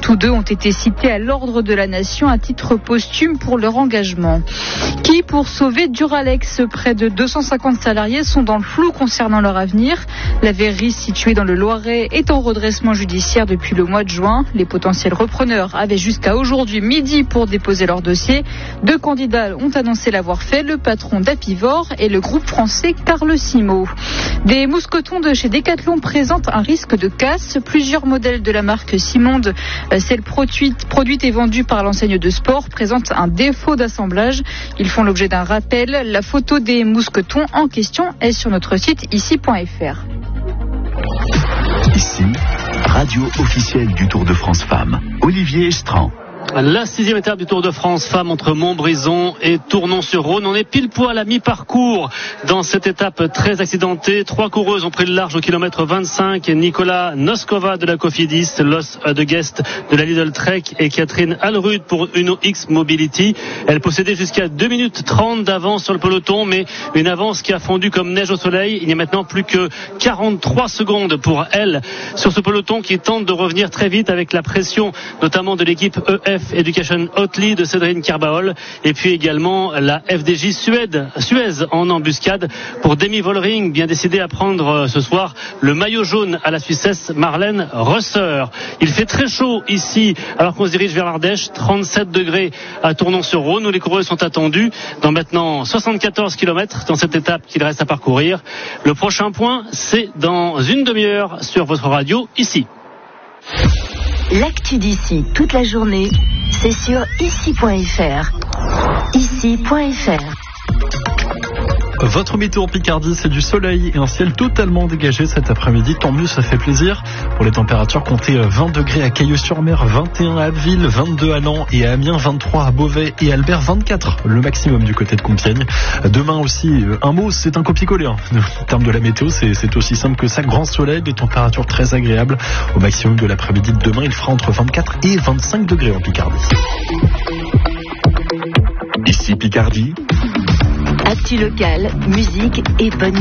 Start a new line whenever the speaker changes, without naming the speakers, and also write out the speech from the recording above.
Tous deux ont été cités à l'Ordre de la Nation à titre posthume pour leur engagement. Qui pour sauver Duralex? Près de 250 salariés sont dans le flou concernant leur avenir. La verrerie située dans le Loiret est en redressement judiciaire depuis le mois de juin. Les potentiels repreneurs avaient jusqu'à aujourd'hui midi pour déposer leur dossier. 2 candidats ont annoncé l'avoir fait, le patron d'Apivor et le groupe français Carlesimo. Des mousquetons de chez Decathlon présentent un risque de casse. Plusieurs modèles de la marque Simonde, celle produite et vendue par l'enseigne de sport, présentent un défaut d'assemblage. Ils font l'objet d'un rappel. La photo des mousquetons en question est sur notre site ici.fr.
Ici, radio officielle du Tour de France Femmes. Olivier Estran.
La 6e étape du Tour de France Femmes entre Montbrison et Tournon-sur-Rhône. On est pile poil à mi-parcours dans cette étape très accidentée. 3 coureuses ont pris le large au kilomètre 25. Nicolas Noskova de la Cofidis, Los de Guest de la Lidl Trek et Catherine Alrud pour Uno X Mobility. Elle possédait jusqu'à 2 minutes 30 d'avance sur le peloton, mais une avance qui a fondu comme neige au soleil. Il n'y a maintenant plus que 43 secondes pour elle sur ce peloton qui tente de revenir très vite avec la pression notamment de l'équipe EF Education Hotly de Cédrine Carbaol et puis également la FDJ Suez en embuscade pour Demi Vollering, bien décidé à prendre ce soir le maillot jaune à la Suissesse Marlène Rösser. Il fait très chaud ici alors qu'on se dirige vers l'Ardèche, 37 degrés à Tournon-sur-Rhône où les coureurs sont attendus dans maintenant 74 km dans cette étape qu'il reste à parcourir. Le prochain point, c'est dans une demi-heure sur votre radio ici.
L'actu d'ici toute la journée, c'est sur ici.fr. Ici.fr.
Votre météo en Picardie, c'est du soleil et un ciel totalement dégagé cet après-midi. Tant mieux, ça fait plaisir. Pour les températures, comptez 20 degrés à Cailleux-sur-Mer, 21 à Abbeville, 22 à Laon et à Amiens, 23 à Beauvais et Albert, 24 le maximum du côté de Compiègne. Demain aussi, un mot, c'est un copier-coller. En termes de la météo, c'est aussi simple que ça. Grand soleil, des températures très agréables. Au maximum de l'après-midi de demain, il fera entre 24 et 25 degrés en Picardie.
Ici Picardie.
Actu locale, musique et bonne